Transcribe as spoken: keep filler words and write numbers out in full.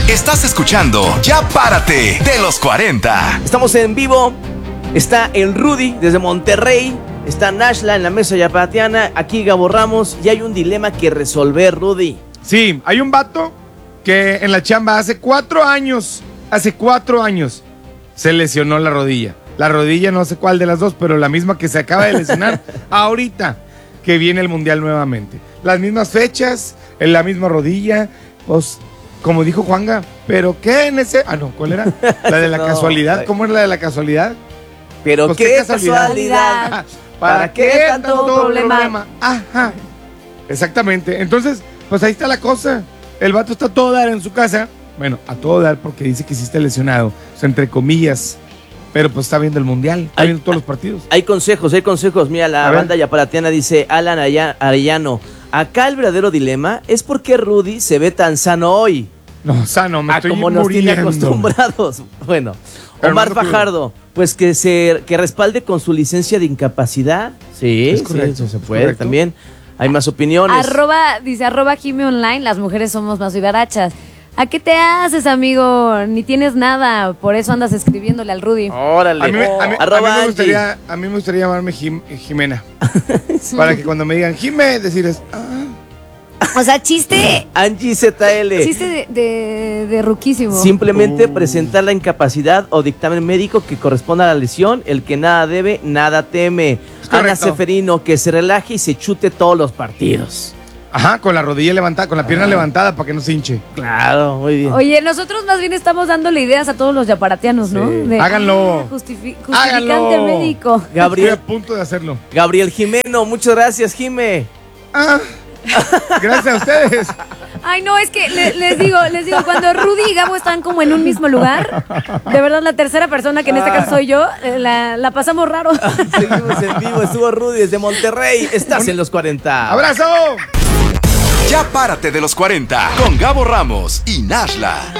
Estás escuchando Ya Párate de los cuarenta. Estamos en vivo. Está el Rudy desde Monterrey. Está Nashla en la mesa yapatiana. Aquí Gabo Ramos. Y hay un dilema que resolver, Rudy. Sí, hay un vato que en la chamba hace cuatro años, hace cuatro años, se lesionó la rodilla. La rodilla no sé cuál de las dos, pero la misma que se acaba de lesionar ahorita que viene el Mundial nuevamente. Las mismas fechas, en la misma rodilla, pues, como dijo Juanga, ¿pero qué en ese? Ah, no, ¿cuál era? La de la no, casualidad, ¿cómo era la de la casualidad? ¿Pero pues qué, qué casualidad? casualidad? ¿Para, ¿Para qué, qué tanto, tanto problema? problema? Ajá, exactamente. Entonces, pues ahí está la cosa. El vato está a todo dar en su casa. Bueno, a todo dar porque dice que sí está lesionado. O sea, entre comillas. Pero pues está viendo el Mundial, está hay, viendo todos los partidos. Hay consejos, hay consejos. Mira, la banda yapalatiana dice, Alan Arellano, acá el verdadero dilema es por qué Rudy se ve tan sano hoy. No, sano, me a estoy como muriendo. Nos tiene acostumbrados. Bueno, pero Omar Fajardo, pues que se que respalde con su licencia de incapacidad. Sí, es correcto, sí, se puede correcto. También. Hay más opiniones. Arroba, dice arroba Jime Online, las mujeres somos más vivarachas. ¿A qué te haces, amigo? Ni tienes nada, por eso andas escribiéndole al Rudy. Órale. A mí, oh. a mí, a mí, me, gustaría, a mí me gustaría llamarme Jim, Jimena. Para que cuando me digan Jime, decirles... Ah. O sea, chiste... Angie Z L. Chiste de, de, de ruquísimo. Simplemente uh. presentar la incapacidad o dictamen médico que corresponda a la lesión. El que nada debe, nada teme. Ana Seferino, que se relaje y se chute todos los partidos. Ajá, con la rodilla levantada, con la pierna ah. levantada para que no se hinche. Claro, muy bien. Oye, nosotros más bien estamos dándole ideas a todos los yaparatianos, ¿no? Sí. De, Háganlo. Ah, justifi justificante Háganlo. médico. Gabriel, estoy a punto de hacerlo. Gabriel Jimeno, muchas gracias, Jime. Ah, gracias a ustedes. Ay, no, es que le, les digo, les digo, cuando Rudy y Gabo están como en un mismo lugar, de verdad la tercera persona, que en este caso soy yo, la, la pasamos raro. Seguimos en vivo, estuvo Rudy desde Monterrey, estás Un... en los cuarenta. ¡Abrazo! Ya Párate de los cuarenta con Gabo Ramos y Nashla.